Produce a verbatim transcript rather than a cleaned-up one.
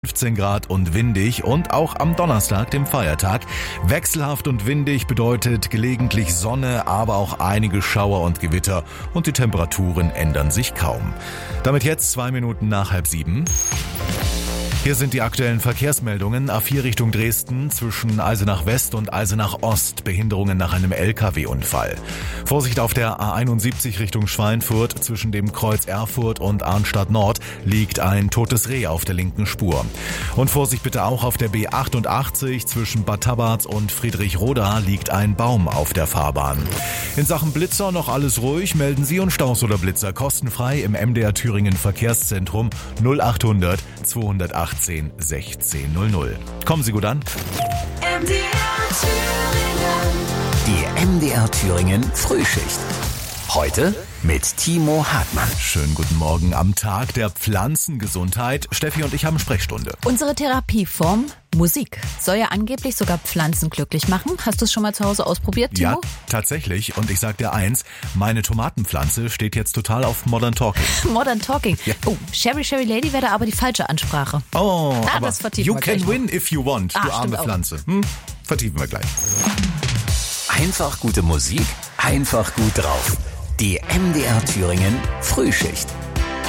fünfzehn Grad und windig und auch am Donnerstag, dem Feiertag. Wechselhaft und windig bedeutet gelegentlich Sonne, aber auch einige Schauer und Gewitter und die Temperaturen ändern sich kaum. Damit jetzt zwei Minuten nach halb sieben. Hier sind die aktuellen Verkehrsmeldungen. A vier Richtung Dresden zwischen Eisenach West und Eisenach Ost. Behinderungen nach einem L K W-Unfall. Vorsicht auf der A einundsiebzig Richtung Schweinfurt. Zwischen dem Kreuz Erfurt und Arnstadt Nord liegt ein totes Reh auf der linken Spur. Und Vorsicht bitte auch auf der B achtundachtzig. Zwischen Bad Tabarz und Friedrichroda liegt ein Baum auf der Fahrbahn. In Sachen Blitzer noch alles ruhig. Melden Sie und Staus oder Blitzer kostenfrei im M D R Thüringen Verkehrszentrum null achthundert zweihundertachtzehn sechzehn null null. Kommen Sie gut an. M D R Thüringen. Die M D R Thüringen Frühschicht. Heute mit Timo Hartmann. Schönen guten Morgen am Tag der Pflanzengesundheit. Steffi und ich haben Sprechstunde. Unsere Therapieform Musik soll ja angeblich sogar Pflanzen glücklich machen. Hast du es schon mal zu Hause ausprobiert, Timo? Ja, tatsächlich. Und ich sag dir eins, meine Tomatenpflanze steht jetzt total auf Modern Talking. Modern Talking? Ja. Oh, Sherry Sherry Lady wäre da aber die falsche Ansprache. Oh, ah, aber das vertiefen you wir can gleich win noch. if you want, Ah, du arme stimmt auch. Pflanze. Hm? Vertiefen wir gleich. Einfach gute Musik, einfach gut drauf. Die M D R Thüringen Frühschicht.